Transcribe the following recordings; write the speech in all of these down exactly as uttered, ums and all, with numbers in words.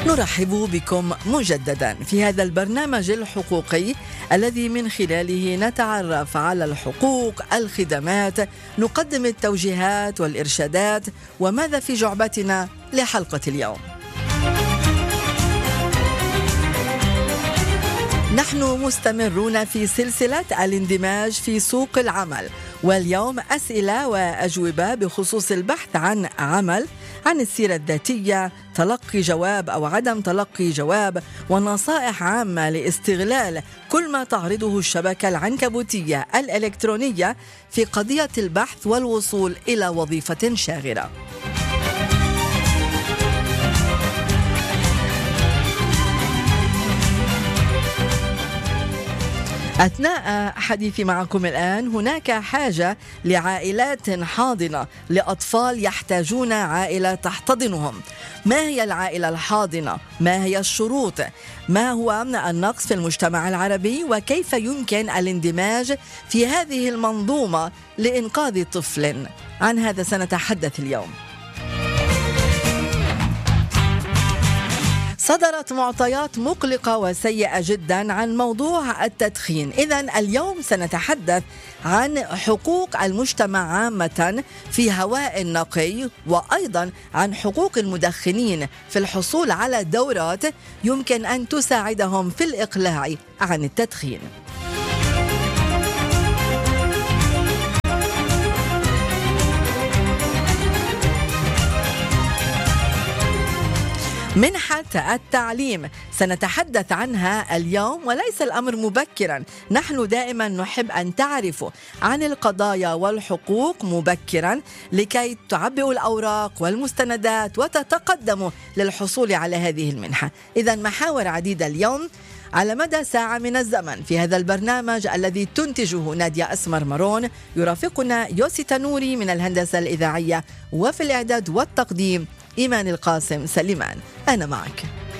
نرحب بكم مجددا في هذا البرنامج الحقوقي الذي من خلاله نتعرف على الحقوق، الخدمات، نقدم التوجيهات والإرشادات. وماذا في جعبتنا لحلقة اليوم؟ نحن مستمرون في سلسلة الاندماج في سوق العمل، واليوم أسئلة وأجوبة بخصوص البحث عن عمل، عن السيرة الذاتية، تلقي جواب أو عدم تلقي جواب، ونصائح عامة لاستغلال كل ما تعرضه الشبكة العنكبوتية الإلكترونية في قضية البحث والوصول إلى وظيفة شاغرة. أثناء حديثي معكم الآن، هناك حاجة لعائلات حاضنة لأطفال يحتاجون عائلة تحتضنهم. ما هي العائلة الحاضنة؟ ما هي الشروط؟ ما هو النقص في المجتمع العربي؟ وكيف يمكن الاندماج في هذه المنظومة لإنقاذ طفل؟ عن هذا سنتحدث اليوم. صدرت معطيات مقلقة وسيئة جدا عن موضوع التدخين. إذن اليوم سنتحدث عن حقوق المجتمع عامة في هواء نقي، وأيضا عن حقوق المدخنين في الحصول على دورات يمكن أن تساعدهم في الإقلاع عن التدخين. منحة التعليم سنتحدث عنها اليوم، وليس الأمر مبكرا. نحن دائما نحب أن تعرفوا عن القضايا والحقوق مبكرا لكي تعبئوا الأوراق والمستندات وتتقدموا للحصول على هذه المنحة. إذن محاور عديدة اليوم على مدى ساعة من الزمن في هذا البرنامج الذي تنتجه نادية أسمر مارون. يرافقنا يوسي تنوري من الهندسة الإذاعية، وفي الإعداد والتقديم إيمان القاسم سليمان. أنا معك.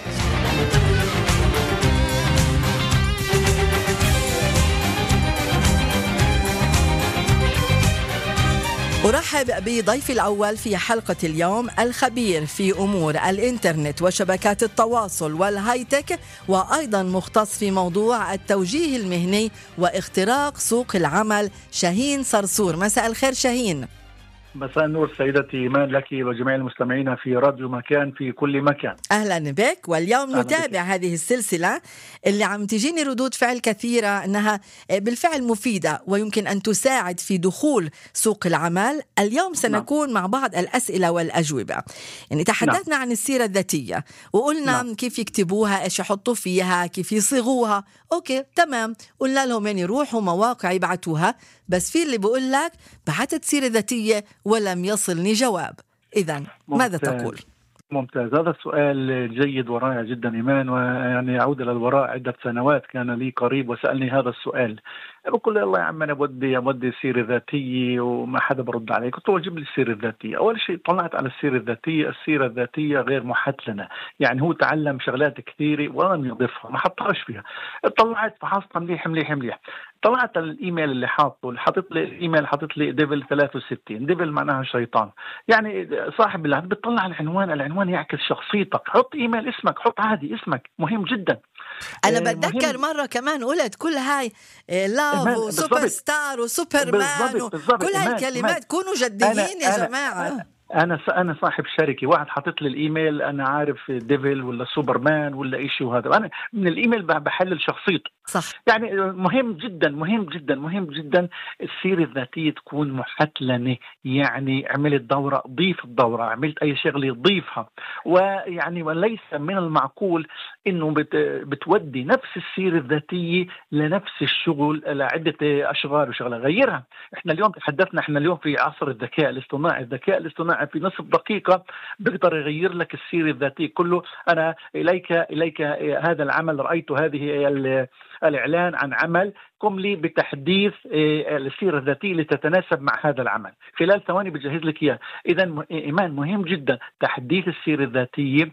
أرحب بضيفي الأول في حلقة اليوم، الخبير في أمور الإنترنت وشبكات التواصل والهايتك، وأيضا مختص في موضوع التوجيه المهني واختراق سوق العمل، شاهين صرصور. مساء الخير شاهين. مساء النور سيدتي إيمان، لك وجميع المستمعين في راديو مكان في كل مكان. أهلا بك. واليوم نتابع هذه السلسلة اللي عم تجيني ردود فعل كثيرة أنها بالفعل مفيدة ويمكن أن تساعد في دخول سوق العمل. اليوم سنكون نعم. مع بعض الأسئلة والأجوبة. يعني تحدثنا نعم. عن السيرة الذاتية وقلنا نعم. كيف يكتبوها، إيش يحطوا فيها، كيف يصيغوها. أوكي تمام، قلنا لهم يعني يروحوا مواقع يبعتوها، بس في اللي بقول لك بعتت سيرة ذاتية ولم يصلني جواب. إذن ماذا تقول؟ ممتاز، هذا السؤال جيد ورائع جدا إيمان، ويعني أعود إلى الوراء عدة سنوات كان لي قريب وسألني هذا السؤال. بقول له الله يا عم أنا بدي بدي سيرة ذاتية وما حدا برد علي. قلت له جيب لي السيرة الذاتية. أول شيء طلعت على السيرة الذاتية، السيرة الذاتية غير محتلنة، يعني هو تعلم شغلات كثيرة ولم يضيفها، ما حطهاش فيها. طلعت فحصت مليح مليح مليح. طلعت الإيميل اللي حاطه، اللي حاطط لي الإيميل حاطط لي ديفل ثلاثة وستين. ديفل معناها شيطان، يعني صاحب اللي بتطلع العنوان، العنوان يعكس شخصيتك. حط إيميل اسمك، حط عادي اسمك، مهم جدا. أنا بتذكر مرة كمان قلت كل هاي لاف وسوبر ستار وسوبرمان وكل هاي الكلمات، كونوا جديين يا أنا جماعة. أنا أنا أنا صاحب شركة، واحد حاطط لي الإيميل أنا عارف ديفل ولا سوبرمان ولا إيش، وهذا أنا من الإيميل بحلل شخصيته. صح. يعني مهم جدا مهم جدا مهم جدا السيرة الذاتية تكون محتلنة، يعني عملت دورة ضيف الدورة، عملت أي شغلة ضيفها. ويعني وليس من المعقول إنه بت بتودي نفس السيرة الذاتية لنفس الشغل لعدة أشغال وشغلة غيرها. إحنا اليوم تحدثنا، إحنا اليوم في عصر الذكاء الاصطناعي. الذكاء الاصطناعي في نصف دقيقة بيقدر يغير لك السيرة الذاتية كله. أنا إليك إليك هذا العمل، رأيت هذه الإعلان عن عمل قم لي بتحديث السيرة الذاتية لتتناسب مع هذا العمل. خلال ثواني بجهز لك إياه. إذن إيمان مهم جدا تحديث السيرة الذاتية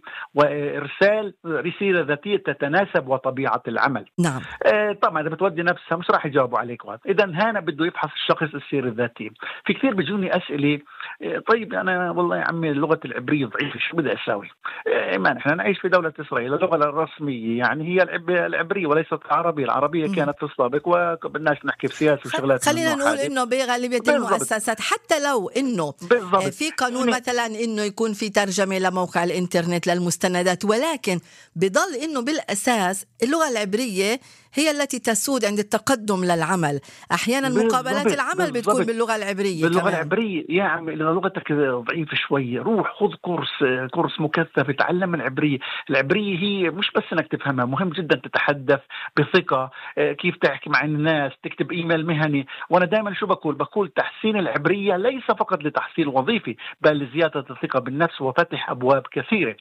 وإرسال رسالة ذاتية تتناسب وطبيعة العمل. نعم. آه طبعا إذا بتودي نفسها مش راح يجاوبوا عليك. إذا هنا بده يفحص الشخص السيرة الذاتية. في كثير بيجوني أسئلة، آه طيب أنا والله يا عمي اللغة العبرية ضعيفة، شو بدي أساوي؟ آه إيمان إحنا نعيش في دولة إسرائيل، اللغة الرسمية يعني هي العبرية وليست العربية. العربية م. كانت في السابق وبدناش نحكي في سياسة وشغلات. خلينا نقول إنه بغالبية المؤسسات حتى لو إنه بالضبط. في قانون مثلا إنه يكون في ترجمة لموقع الإنترنت للمستندات، ولكن بضل إنه بالأساس اللغة العبرية هي التي تسود عند التقدم للعمل. أحيانا مقابلات العمل بالضبط. بتكون باللغة العبرية. باللغة كمان. العبرية يا عم إذا لغتك ضعيفة شوية روح خذ كورس كورس مكثف تعلم العبرية. العبرية هي مش بس إنك تفهمها، مهم جدا تتحدث بثقة، كيف تحكي مع الناس، تكتب إيميل مهني. وأنا دائما شو بقول بقول تحسين العبرية ليس فقط لتحصيل وظيفي بل لزيادة الثقة بالنفس وفتح أبواب كثيرة.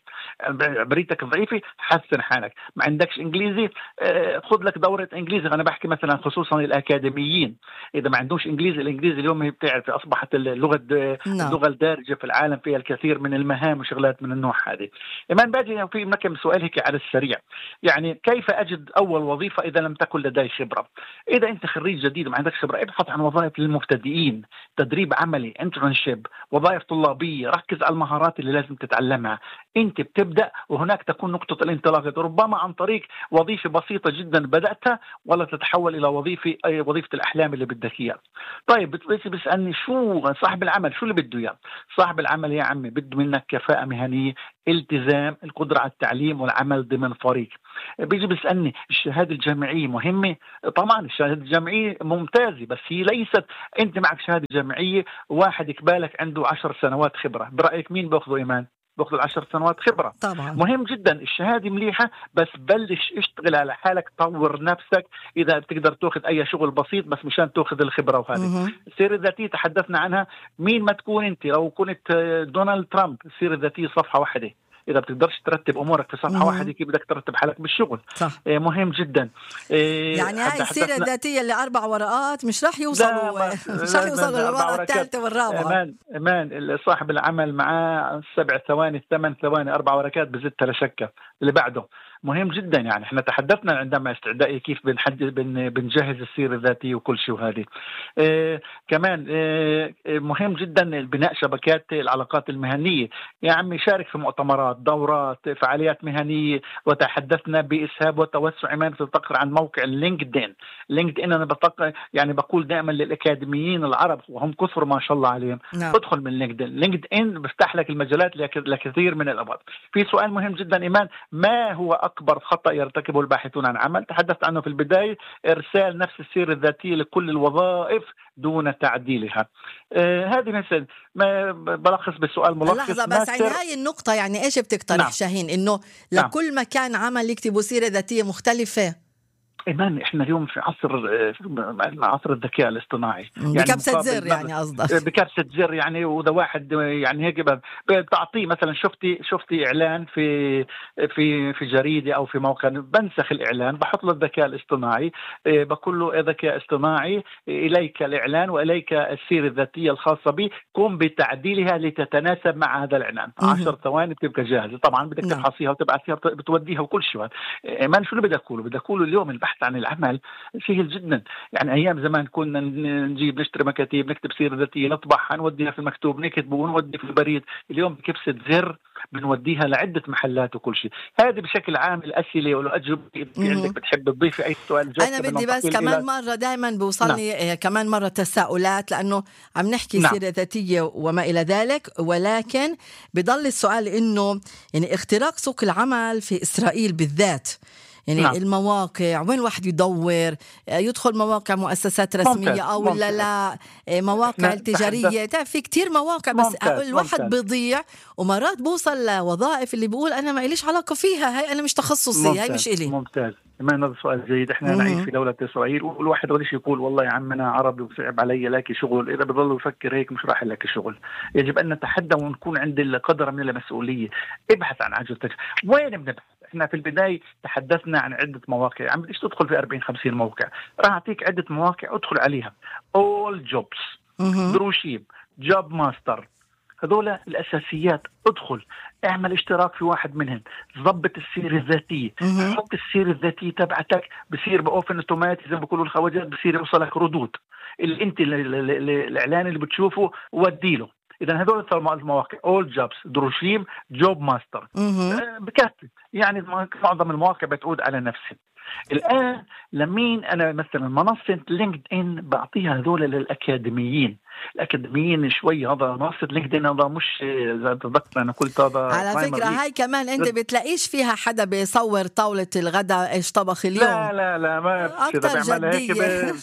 عبريتك ضعيفة حسن حالك. ما عندكش إنجليزي خذ لك دورة إنجليزي. أنا بحكي مثلا خصوصا الأكاديميين إذا ما عندوش إنجليزي، الإنجليزي اليوم بتعرف أصبحت اللغة اللغة الدارجة في العالم، فيها الكثير من المهام وشغلات من النوع هذه. إيمان باجي في كم سؤال هيك على السريع، يعني كيف أجد أول وظيفة إذا لم تكن لدي خبرة؟ إذا أنت خريج جديد وما عندك خبرة ابحث عن وظائف للمبتدئين، تدريب عملي، انترنشيب، وظائف طلابية. ركز على المهارات اللي لازم تتعلمها. أنت بتبدأ وهناك تكون نقطة الانطلاق، ربما عن طريق وظيفة بسيطة جدا بدأتها ولا تتحول إلى وظيفة أي وظيفة الأحلام اللي بدك إياها. طيب بتسألني شو صاحب العمل شو اللي بده إياه؟ صاحب العمل يا عمي بده منك كفاءة مهنية، التزام، القدرة على التعليم والعمل ضمن فريق. بيجي بيسألني الشهادة الجامعية مهمة؟ طبعا الشهادة الجامعية ممتازة، بس هي ليست أنت معك شهادة جامعية واحد كبالك عنده عشر سنوات خبرة، برأيك مين بأخذه إيمان؟ باخذ العشر سنوات خبرة. طبعا. مهم جدا الشهادة مليحة، بس بلش اشتغل على حالك، طور نفسك. إذا بتقدر تأخذ أي شغل بسيط بس مشان تأخذ الخبرة. وهذه السيرة الذاتية تحدثنا عنها. مين ما تكون أنت، لو كنت دونالد ترامب السيرة الذاتية صفحة واحدة. إذا بتقدرش ترتب أمورك في صفحة واحدة كيف بدك ترتب حالك بالشغل؟ صح. إيه مهم جدا. إيه يعني هاي السيرة الذاتية اللي أربع ورقات مش راح يوصلوا مش راح يوصلوا للورقة الثالثة والرابعة. إيمان إيمان صاحب العمل معاه سبع ثواني ثمان ثواني أربع ورقات بزتها لشكة اللي بعده. مهم جدا. يعني احنا تحدثنا عندما استعدائي كيف بنحدد بن بنجهز السيرة الذاتية وكل شيء. وهذه اه كمان اه مهم جدا بناء شبكات العلاقات المهنية. يا عمي شارك في مؤتمرات، دورات، فعاليات مهنية. وتحدثنا بإسهاب وتوسع إيمان في الفقر عن موقع لينكدين. لينكدين أنا بفكر يعني بقول دائما للأكاديميين العرب وهم كثر ما شاء الله عليهم نعم. ادخل من لينكدين. لينكدين بفتح لك المجالات لكثير من الأبواب. في سؤال مهم جدا إيمان، ما هو أكبر خطأ يرتكبه الباحثون عن عمل؟ تحدثت عنه في البداية، إرسال نفس السيرة الذاتية لكل الوظائف دون تعديلها. آه هذه مثل ما بلخص بالسؤال ملخص. لحظة بس عن هاي النقطة يعني إيش بتقترح نعم. شاهين إنه لكل نعم. مكان عمل يكتبوا سيرة ذاتية مختلفة. إيمان إحنا اليوم في عصر عصر الذكاء الاصطناعي، يعني بكبسة زر يعني قصدك بكبسة زر يعني. وإذا واحد يعني هيك بتعطيه مثلا شفتي شفتي إعلان في في في جريدة أو في موقع، بنسخ الإعلان بحط له الذكاء الاصطناعي، بقول له ذكاء اصطناعي إليك الإعلان وإليك السيرة الذاتية الخاصة بي، قم بتعديلها لتتناسب مع هذا الإعلان. عشر ثواني بتبقى جاهزة. طبعا بدك تفحصيها وتبعثيها بتوديها وكل شيء. إيمان شو اللي بدك أقوله؟ بدك أقوله اليوم البحث عن العمل سهل جدا. يعني أيام زمان كنا نجيب نشتري مكاتيب، نكتب سيرة ذاتية، نطبعها، نوديها في المكتوب، نكتب ونودي في البريد. اليوم بكبسة زر بنوديها لعدة محلات وكل شيء. هذه بشكل عام الأسئلة والأجوبة. في عندك بتحب تضيفي أي سؤال؟ أنا بدي بس كمان مرة دائما بوصلني نعم. كمان مرة تساؤلات، لأنه عم نحكي نعم. سيرة ذاتية وما إلى ذلك، ولكن بضل السؤال إنه يعني اختراق سوق العمل في إسرائيل بالذات، يعني نعم. المواقع وين الواحد يدور، يدخل مواقع مؤسسات رسمية ممتاز. أو ممتاز. لا لا مواقع التجارية، في كتير مواقع بس ممتاز. الواحد ممتاز. بيضيع ومرات بوصل لوظائف اللي بيقول أنا ما إليش علاقة فيها، هاي أنا مش تخصصي ممتاز. هاي مش إلي. ممتاز. ما هذا سؤال جيد. احنا نعيش في دولة إسرائيل والواحد وليش يقول والله يا عم أنا عربي وصعب علي لاقي شغل. إذا بضل يفكر هيك مش راح يلاقي شغل. يجب أن نتحدى ونكون عند القدر من المسؤولية. ابحث عن عجلتك. وين بنبحث؟ احنا في البداية تحدثنا عن عدة مواقع، عم بديش تدخل في أربعين خمسين موقع، راح أعطيك عدة مواقع ادخل عليها. All Jobs، دروشيب، جوب ماستر، هذول الأساسيات. ادخل اعمل اشتراك في واحد منهم، ضبط السيرة الذاتية، حط السيرة الذاتية تبعتك بصير بأوفن اوتوماتي زي ما بيقولوا الخواجات، بصير يوصلك ردود اللي انت الإعلان اللي بتشوفه وديله. إذا هذول المواقع All Jobs، دروشيم، جوب ماستر، بكاتب يعني معظم المواقع بتعود على نفسي. الآن لمين أنا مثلا منصة لينكد إن بعطيها هذول للأكاديميين، الأكاديميين شوي. هذا منصة لينكد إن هذا مش إذا تذكر أنا قلت هذا على فكرة هاي كمان أنت بتلاقيش فيها حدا بيصور طاولة الغداء إيش طبخ اليوم. لا لا لا ما أكتر جدية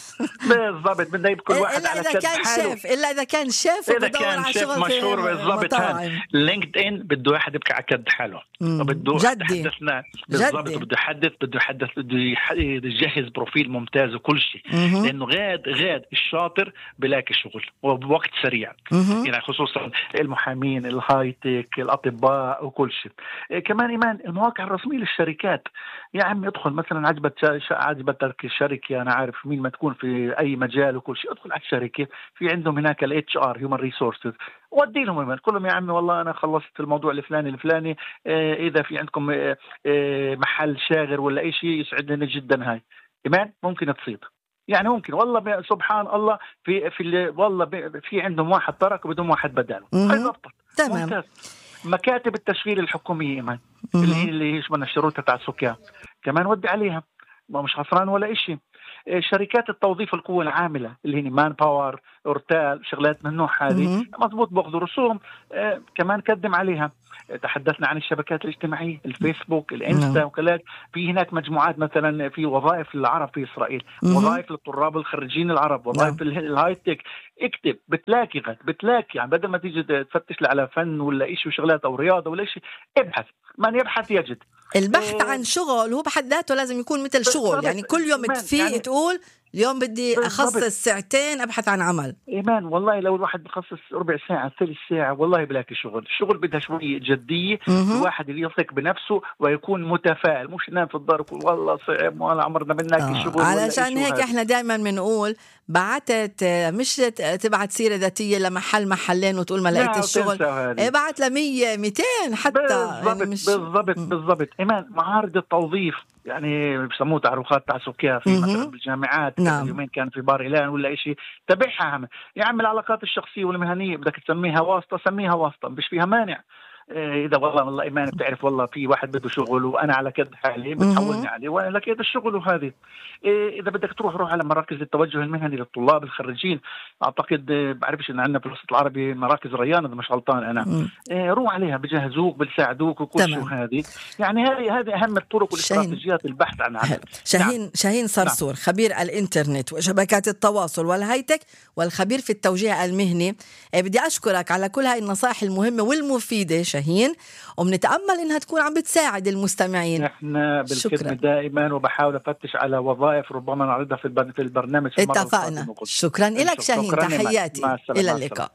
بالضبط. بدنا كل واحد على كد حاله شيف. إلا إذا كان شيف إذا كان شيف مشهور بالضبط. لينكد إن بده واحد يبقى على كد حاله، بده يحدثنا بالضبط، بده يحدث بده يحدث بده يجهز بروفيل ممتاز وكل شيء، لأنه غاد غاد الشاطر بلاقي شغل وبوقت سريع. يعني خصوصا المحامين، الهاي تك، الأطباء وكل شيء. كمان إيمان المواقع الرسمية للشركات، يا عم ادخل مثلا عجبت عجبتك الشركة، أنا عارف مين ما تكون في أي مجال وكل شيء، ادخل على الشركة في عندهم هناك ال إتش آر Human Resources، ودي لهم إيمان كلهم يا عمي والله أنا خلصت الموضوع الفلاني الفلاني، اه إذا في عندكم اه اه محل شاغر ولا أي شيء يسعدني جدا. هاي إيمان ممكن تصيد، يعني ممكن والله سبحان الله في في والله في عندهم واحد ترك وبدهم واحد بداله. تمام. ممتاز. مكاتب التشغيل الحكومية إيمان اللي اللي هي من الشروط تاع السكان كمان ودي عليها، ما مش خسران ولا إشي. شركات التوظيف القوة العاملة اللي هي مان باور، أورتال، شغلات من النوع هذه مضبوط بأخذوا رسوم، آه كمان قدم عليها. تحدثنا عن الشبكات الاجتماعية، الفيسبوك، الانستا وكذلك. في هناك مجموعات مثلا في وظائف للعرب في إسرائيل، وظائف للطلاب الخريجين العرب، وظائف الهاي تك. اكتب بتلاقي غد بتلاقي، يعني بدل ما تيجي تفتش على فن ولا إشي وشغلات أو رياضة ولا إشي، ابحث، من يبحث يجد. البحث عن شغل هو بحد ذاته لازم يكون مثل شغل، يعني كل يوم تفيق يعني تقول اليوم بدي أخصص ساعتين أبحث عن عمل. إيمان والله لو الواحد بخصص ربع ساعة ثلث ساعة والله بلاقي شغل. الشغل بدها شوية جدية، الواحد اللي يثق بنفسه ويكون متفائل، مش نام في الدار يقول والله صعب ولا عمرنا منك آه. الشغل. علشان هيك هذا. احنا دائما بنقول بعتت مش تبعت سيرة ذاتية لمحل محلين وتقول ما لقيت الشغل، ابعت لمية ميتين حتى. بالضبط يعني مش... بالضبط بالضبط. إيمان معارض التوظيف يعني بسموه تعرفات تعسكية في مثلا بالجامعات. نعم. اليومين كان في بار إعلان ولا إشي، تبعها يا عم. العلاقات الشخصية والمهنية بدك تسميها واسطة سميها واسطة، مش فيها مانع. إذا والله والله إيمان بتعرف والله في واحد بده شغل وأنا على كد حالي بتحولني عليه وأنا لك هذا الشغل. وهذه إذا بدك تروح روح على مراكز التوجه المهني للطلاب الخريجين. أعتقد بعرفش إن عندنا في الوسط العربي مراكز ريان، إذا مش غلطان أنا. روح عليها بجهزوك بتساعدوك وكل شو هذه. يعني هذه هذه أهم الطرق والاستراتيجيات البحث عن عمل. شاهين نعم. شاهين صرصور نعم. خبير الإنترنت وشبكات التواصل والهايتك والخبير في التوجيه المهني. بدي أشكرك على كل هاي النصائح المهمة والمفيدة شاهين، وبنتأمل إنها تكون عم بتساعد المستمعين. إحنا بالخدمة دائما وبحاول أفتش على وظائف ربما نعرضها في في البرنامج. اتفقنا. شكرا لك شاهين، تحياتي إلى اللقاء.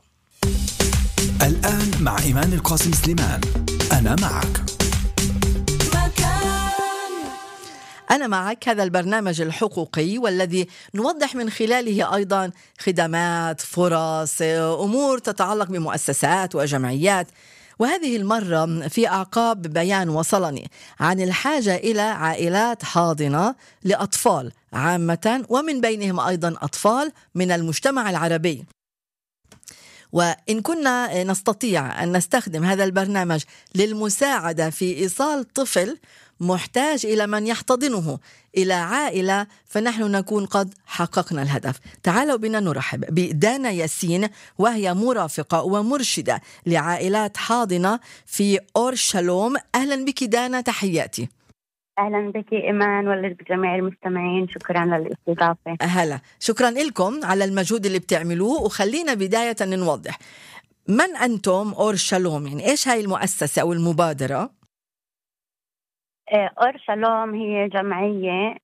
الآن مع إيمان القاسم سليمان، أنا معك. أنا معك، هذا البرنامج الحقوقي والذي نوضح من خلاله أيضا خدمات، فرص، أمور تتعلق بمؤسسات وجمعيات. وهذه المرة في أعقاب بيان وصلني عن الحاجة إلى عائلات حاضنة لأطفال عامة، ومن بينهم أيضا أطفال من المجتمع العربي. وإن كنا نستطيع أن نستخدم هذا البرنامج للمساعدة في إيصال طفل محتاج إلى من يحتضنه إلى عائلة، فنحن نكون قد حققنا الهدف. تعالوا بنا نرحب بدانا ياسين، وهي مرافقة ومرشدة لعائلات حاضنة في أورشلوم. أهلا بك دانا، تحياتي. أهلا بك إيمان ولجميع المستمعين، شكرا للاستضافة. أهلا، شكرا لكم على المجهود اللي بتعملوه. وخلينا بداية نوضح من أنتم أورشلوم، يعني إيش هاي المؤسسة أو المبادرة؟ أورشلوم هي جمعية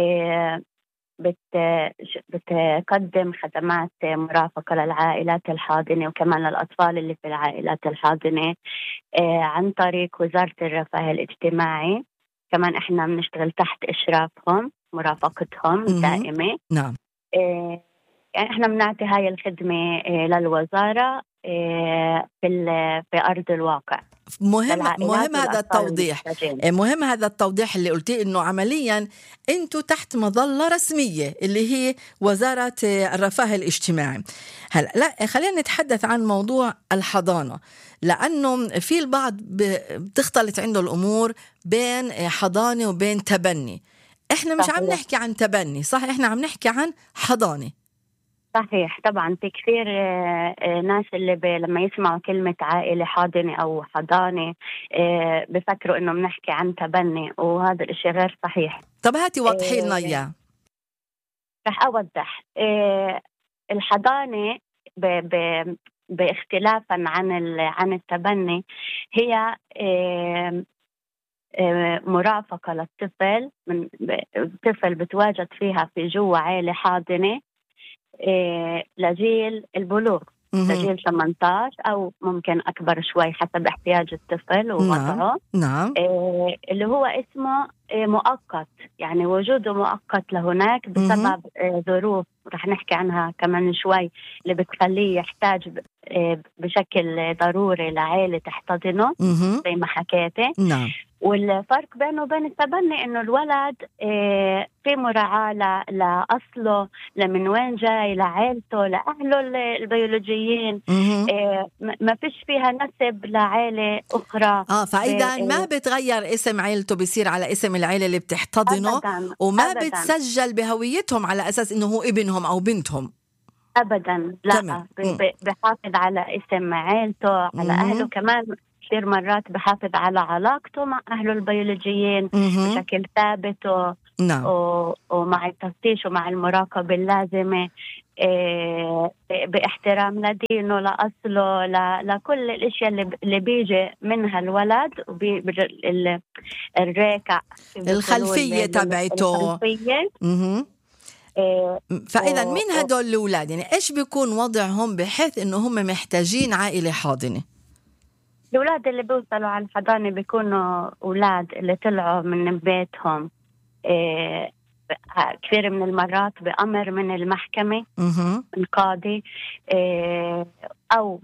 بتقدم خدمات مرافقة للعائلات الحاضنة وكمان للأطفال اللي في العائلات الحاضنة عن طريق وزارة الرفاه الاجتماعي. كمان إحنا بنشتغل تحت إشرافهم، مرافقتهم دائمة. نعم. يعني إحنا بنعطي هاي الخدمة للوزارة في في أرض الواقع. مهم مهم هذا التوضيح، مهم هذا التوضيح اللي قلتيه إنه عمليا أنتوا تحت مظلة رسمية اللي هي وزارة الرفاه الاجتماعي. هلا لا خلينا نتحدث عن موضوع الحضانة، لأنه في البعض بتختلط عنده الأمور بين حضانة وبين تبني. إحنا مش صحيح. عم نحكي عن تبني، صح؟ إحنا عم نحكي عن حضانة. صحيح. طبعا في كثير ناس اللي لما يسمعوا كلمة عائلة حاضنة أو حضانة بفكروا إنه بنحكي عن تبني، وهذا الإشي غير صحيح. طب هاتي وضحي لنا إياه. رح أوضح. الحضانة ب ب باختلافا عن عن التبني هي مرافقة للطفل، من طفل بتواجد فيها في جوا عائلة حاضنة إيه لجيل البلوغ، لجيل ثمانية عشر أو ممكن أكبر شوي حسب احتياج الطفل ووضعه. نعم. إيه اللي هو اسمه إيه مؤقت، يعني وجوده مؤقت لهناك بسبب إيه ظروف رح نحكي عنها كمان شوي اللي بتخليه يحتاج إيه بشكل ضروري لعائلة تحتضنه زي ما حكيتي. نعم. والفرق بينه وبين التبني إنه الولد إيه في مراعاة لأصله، لمن وين جاي، لعائلته، لأهله البيولوجيين. إيه ما فيش فيها نسب لعائلة أخرى. آه فإذا إيه ما بتغير اسم عائلته بيصير على اسم العائلة اللي بتحتضنه. أبداً. وما أبداً. بتسجل بهويتهم على أساس إنه هو ابنهم أو بنتهم. أبداً لا، بحافظ على اسم عائلته، على أهله. كمان كثير مرات بحافظ على علاقته مع أهله البيولوجيين بشكل ثابت و... نعم. و... ومع التفتيش ومع المراقبة اللازمة، إيه... باحترام لدينه، لأصله، ل... لكل الاشياء اللي, ب... اللي بيجي منها الولد، وبي... ال... الريكع الخلفية تبعته. الخلفية. إيه... فإذا و... مين هدول الأولاد؟ يعني إيش بيكون وضعهم بحيث إنه هم محتاجين عائلة حاضنة؟ الأولاد اللي بيوصلوا على الحضانة بيكونوا أولاد اللي طلعوا من بيتهم إيه كثير من المرات بأمر من المحكمة، القاضي، إيه أو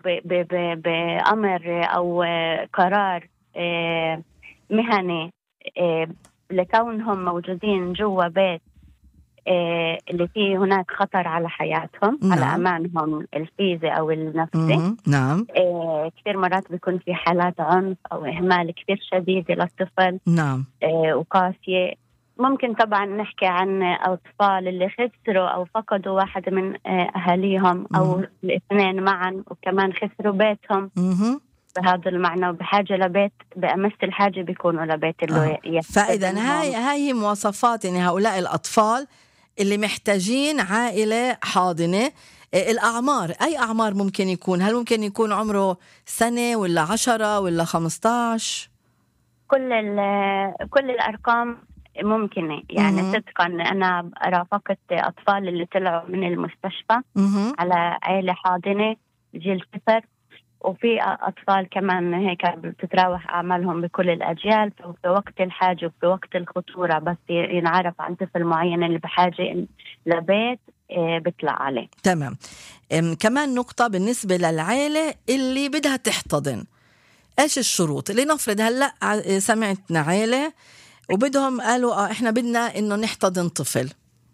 بأمر أو قرار إيه مهني، إيه لكونهم موجودين جوا بيت إيه اللي فيه هناك خطر على حياتهم. نعم. على أمانهم الفيزي أو النفسي. نعم. إيه كثير مرات بيكون في حالات عنف أو إهمال كثير شديد للطفل. نعم. إيه وقاسية. ممكن طبعا نحكي عن أطفال اللي خسروا أو فقدوا واحد من أهاليهم أو الاثنين معا، وكمان خسروا بيتهم. مم. بهذا المعنى وبحاجة لبيت، بأمس الحاجة بيكونوا لبيت اللي آه. فإذا هاي هاي مواصفات يعني هؤلاء الأطفال اللي محتاجين عائلة حاضنة. الأعمار، أي أعمار ممكن يكون؟ هل ممكن يكون عمره سنة ولا عشرة ولا خمستاش؟ كل كل الأرقام ممكنة يعني. مم. صدقا أنا رافقت أطفال اللي طلعوا من المستشفى مم. على عائلة حاضنة جيل صفر، وفي أطفال كمان هيك بتتراوح أعمالهم بكل الأجيال في وقت الحاجة وفي وقت الخطورة، بس ينعرف عن طفل معين اللي بحاجة لبيت بيطلع عليه. تمام. كمان نقطة بالنسبة للعائلة اللي بدها تحتضن، إيش الشروط؟ اللي نفرض هلأ سمعتنا عائلة وبدهم قالوا آه إحنا بدنا إنه نحتضن طفل.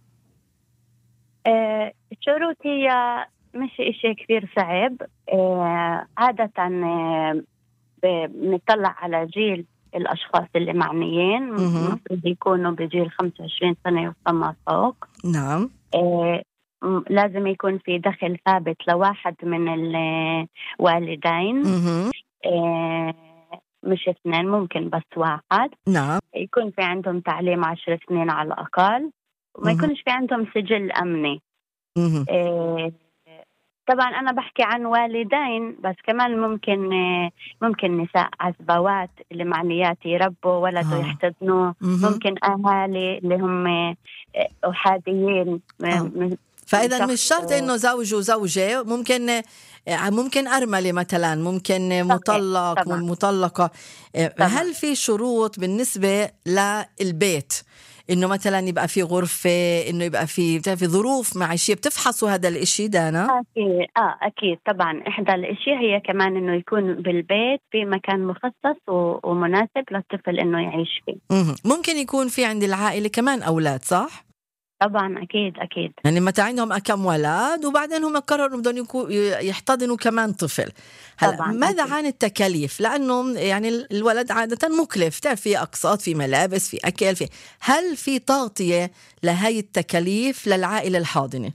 آه الشروط هي مش إشي كثير صعب. آه عادة آه بنطلع على جيل الأشخاص اللي معنيين، مفروض يكونوا بجيل خمسة وعشرين سنة وفما فوق. نعم. آه لازم يكون في دخل ثابت لواحد من الوالدين. آه مش اثنين، ممكن بس واحد. نعم. يكون في عندهم تعليم عشر سنين على الأقل، وما يكونش في عندهم سجل أمني. إيه طبعا أنا بحكي عن والدين، بس كمان ممكن ممكن نساء عزبوات اللي معنيات يربوا ولد آه. ويحتضنوه. ممكن أهالي اللي هم أحاديين فإذا مش شرط إنه زوج وزوجة، ممكن ممكن أرملة مثلا، ممكن مطلق طبعاً. مطلقة. طبعاً. هل في شروط بالنسبة للبيت إنه مثلا يبقى في غرفة، إنه يبقى في في ظروف معيشية بتفحصوا هذا الإشي دانا؟ أكيد آه أكيد طبعا. إحدى الأشياء هي كمان إنه يكون بالبيت في مكان مخصص ومناسب للطفل إنه يعيش فيه. ممكن يكون في عند العائلة كمان أولاد، صح؟ طبعا أكيد أكيد. يعني متى عندهم كم ولد وبعدين هم قرروا بدهم يحتضنوا كمان طفل. هلا ماذا أكيد. عن التكاليف؟ لأنه يعني الولد عادة مكلف، في أقساط، في ملابس، في أكل، في هل في تغطية لهي التكاليف للعائلة الحاضنة؟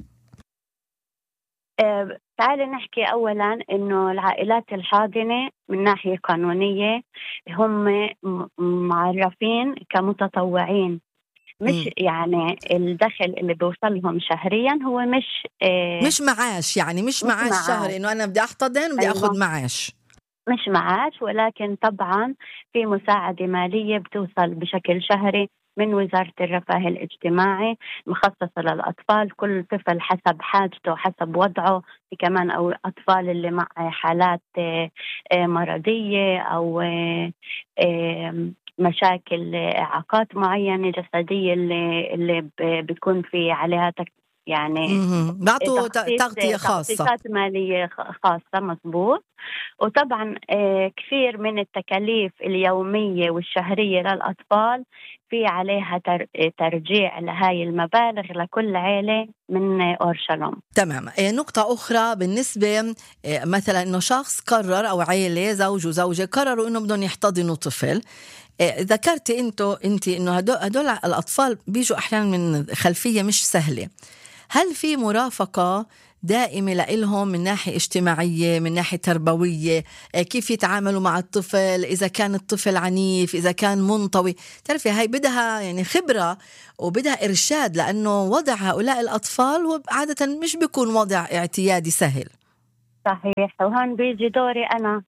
أه تعالي نحكي أولا إنه العائلات الحاضنة من ناحية قانونية هم معرفين كمتطوعين، مش م. يعني الدخل اللي بيوصلهم شهريا هو مش آه مش معاش، يعني مش, مش معاش, معاش شهري إنه أنا بدي أحتضن وبدي أيوة. أخذ معاش، مش معاش، ولكن طبعا في مساعدة مالية بتوصل بشكل شهري من وزارة الرفاه الاجتماعي مخصصة للأطفال. كل طفل حسب حاجته حسب وضعه، في كمان أو أطفال اللي مع حالات آه آه مرضية أو آه آه مشاكل إعاقات معينة جسدية اللي اللي بتكون في عليها تك يعني بعطوا تغطية خاصة، تخصيصات مالية خاصة. مضبوط. وطبعا كثير من التكاليف اليومية والشهرية للأطفال في عليها ترجيع لهاي المبالغ لكل عائلة من أورشليم. تمام. نقطة أخرى بالنسبة مثلا إنه شخص قرر أو عائلة زوج وزوجة قرروا إنه بدهم يحتضنوا طفل. ذكرت انتو انت انه هدول, هدول الاطفال بيجوا احيانا من خلفيه مش سهله. هل في مرافقه دائمه لإلهم من ناحيه اجتماعيه، من ناحيه تربويه، كيف يتعاملوا مع الطفل، اذا كان الطفل عنيف، اذا كان منطوي؟ تعرفي هاي بدها يعني خبره وبدها ارشاد، لانه وضع هؤلاء الاطفال هو عاده مش بيكون وضع اعتيادي سهل. صحيح. وهون بيجي دوري انا.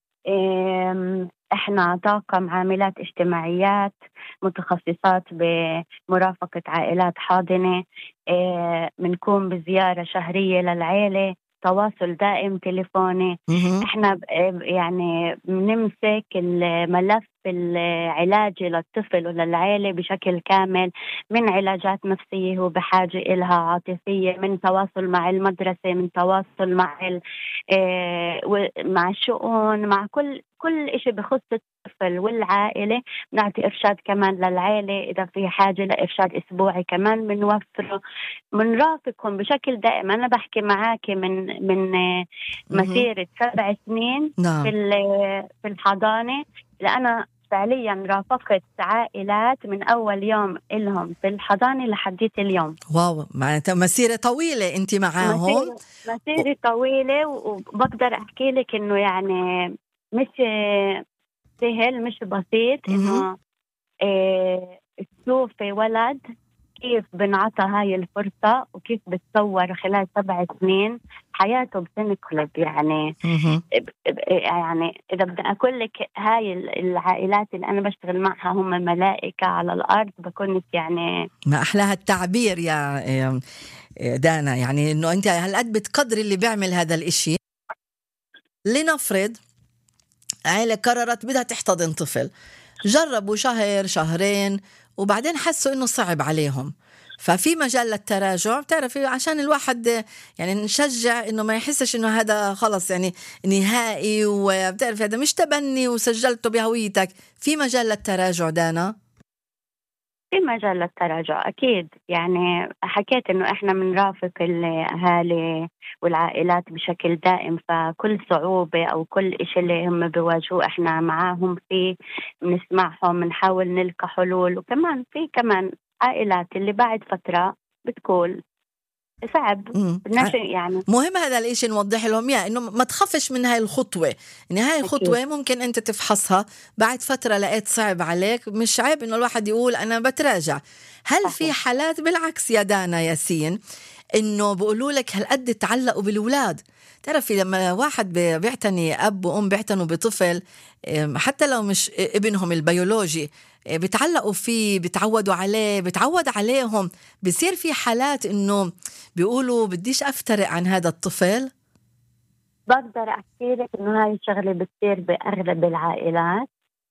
احنا طاقم عاملات اجتماعيات متخصصات بمرافقة عائلات حاضنة، بنكون بزيارة شهرية للعائلة، تواصل دائم تليفوني. احنا يعني بنمسك الملف العلاجي للطفل وللعائلة بشكل كامل، من علاجات نفسية هو بحاجة إلها، عاطفية، من تواصل مع المدرسة، من تواصل مع مع الشؤون، مع كل كل إشي بخص الطفل والعائلة. نعطي إرشاد كمان للعائلة إذا في حاجة لإرشاد أسبوعي كمان بنوفره، بنرافقهم بشكل دائم. أنا بحكي معاك من من مسيرة سبع سنين نعم. في في الحضانة، لأنا فعليا رافقت عائلات من أول يوم إلهم في الحضانة لحديت اليوم. واو، معناتها مسيرة طويلة أنت معاهم. مسيرة, مسيرة طويلة، وبقدر أحكي لك إنه يعني مش سهل، مش بسيط إنه إيه تشوفي ولد كيف بنعطى هاي الفرصة وكيف بتصور خلال سبع سنين حياته بتنقلب. يعني يعني إذا بدي أقول لك هاي العائلات اللي أنا بشتغل معها هم ملائكة على الأرض، بكون يعني ما أحلاها التعبير يا دانا، يعني إنه أنت هالقد بتقدري اللي بيعمل هذا الإشي. لنفرض عائلة قررت بدها تحتضن طفل، جربوا شهر شهرين وبعدين حسوا إنه صعب عليهم، ففي مجال للتراجع. بتعرفي عشان الواحد يعني نشجع إنه ما يحسش إنه هذا خلص يعني نهائي، وبتعرفي هذا مش تبني وسجلته بهويتك، في مجال للتراجع دانا. في مجال للتراجع أكيد. يعني حكيت إنه إحنا بنرافق الأهالي والعائلات بشكل دائم، فكل صعوبة أو كل إشي اللي هم بيواجهوه إحنا معاهم فيه، بنسمعهم، بنحاول نلقى حلول. وكمان في كمان عائلات اللي بعد فترة بتقول صعب يعني. مهم هذا الاشي نوضح لهم يا انه ما تخافش من هاي الخطوة، ان هاي الخطوة ممكن انت تفحصها بعد فترة لقيت صعب عليك، مش عيب انه الواحد يقول انا بتراجع. هل في حالات بالعكس يا دانا ياسين إنه بيقولوا لك هالقد تعلقوا بالأولاد. تعرفي لما واحد بيعتني، أب وأم بيعتنوا بطفل حتى لو مش ابنهم البيولوجي، بيتعلقوا فيه، بيتعودوا عليه، بيتعود عليهم. بيصير في حالات إنه بيقولوا بديش أفترق عن هذا الطفل. بقدر أحكي لك إنه هاي الشغلة بتصير بأغلب العائلات.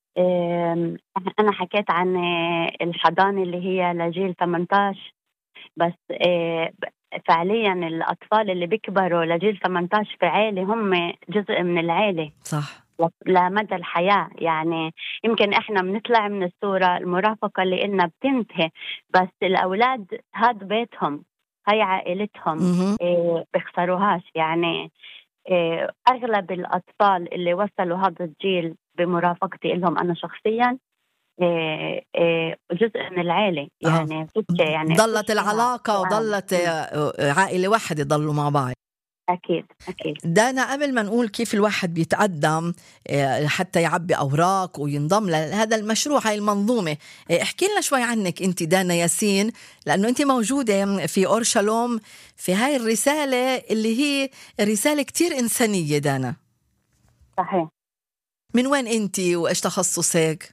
أنا حكيت عن الحضانة اللي هي لجيل ثمانية عشر، بس فعليا الأطفال اللي بيكبروا لجيل ثمانية عشر في عائلة هم جزء من العائلة، صح، لمدى الحياة. يعني يمكن إحنا بنطلع من الصورة، المرافقة اللي إلنا بتنتهي، بس الأولاد هاد بيتهم، هاي عائلتهم، إيه بيخسروهاش. يعني إيه أغلب الأطفال اللي وصلوا هذا الجيل بمرافقتي لهم أنا شخصيا إيه إيه جزء من العائلة. يعني آه. يعني ضلت العلاقة وضلت عائلة واحدة، ضلوا مع بعض. أكيد أكيد. دانا، قبل ما نقول كيف الواحد بيتقدم حتى يعبي أوراق وينضم لهذا المشروع، هاي المنظومة، احكي لنا شوي عنك أنت دانا ياسين، لأنه أنت موجودة في أورشلوم في هاي الرسالة اللي هي رسالة كتير إنسانية. دانا، صحيح. من وين أنت وإيش تخصصك؟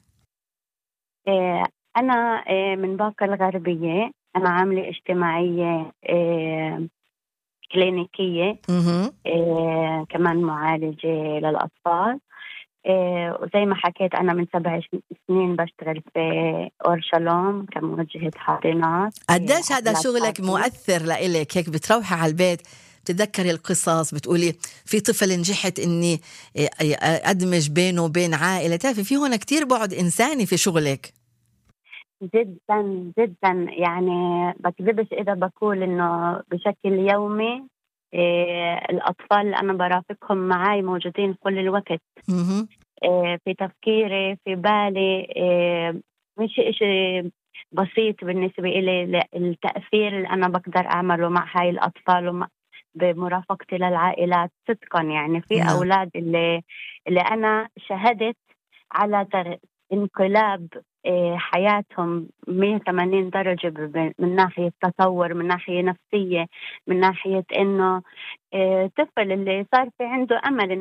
إيه أنا إيه من باقة الغربية. أنا عاملة اجتماعية إيه كلينيكية، إيه كمان معالجة للأطفال. إيه وزي ما حكيت أنا من سبع سنين بشتغل في أورشلوم كموجهة حاضنات. قديش هذا شغلك مؤثر لإلك؟ هيك بتروحي على البيت بتتذكري القصص، بتقولي في طفل نجحت إني أدمج بينه وبين عائلة. تعرفي في هنا كتير بعد إنساني في شغلك. جدا جدا. يعني بكذبش إذا بقول إنه بشكل يومي إيه الأطفال اللي أنا برافقهم معاي موجودين كل الوقت. إيه في تفكيري، في بالي. إيه مش إشي بسيط بالنسبة إلي التأثير اللي أنا بقدر أعمله مع هاي الأطفال ومع بمرافقتي للعائلات. صدقا يعني في نعم. أولاد اللي, اللي أنا شهدت على تر... انقلاب حياتهم مية وثمانين درجة من ناحية تطور، من ناحية نفسية، من ناحية إنه طفل اللي صار في عنده أمل